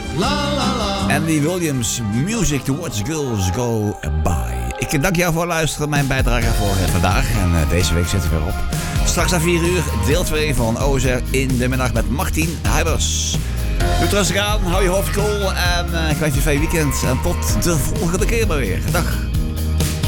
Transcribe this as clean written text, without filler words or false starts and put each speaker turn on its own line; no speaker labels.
Andy Williams, Music to Watch Girls Go By. Ik dank jou voor het luisteren, mijn bijdrage voor vandaag. En deze week zitten we weer op. Straks na 4 uur, deel 2 van OZR in de middag met Martin Huibers. Doe het rustig aan, hou je hoofd koel en ik wens je een fijn weekend. En tot de volgende keer maar weer. Dag.